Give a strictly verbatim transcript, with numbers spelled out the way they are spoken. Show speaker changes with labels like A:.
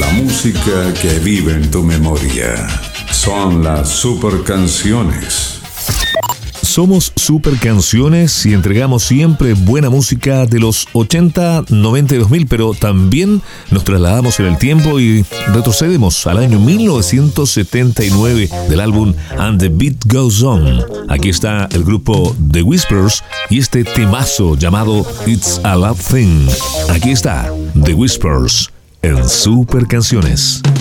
A: La música que vive en tu memoria. Son las super canciones.
B: Somos Super Canciones y entregamos siempre buena música de los ochenta, noventa y dos mil, pero también nos trasladamos en el tiempo y retrocedemos al año mil novecientos setenta y nueve del álbum And the Beat Goes On. Aquí está el grupo The Whispers y este temazo llamado It's a Love Thing. Aquí está The Whispers en Super Canciones.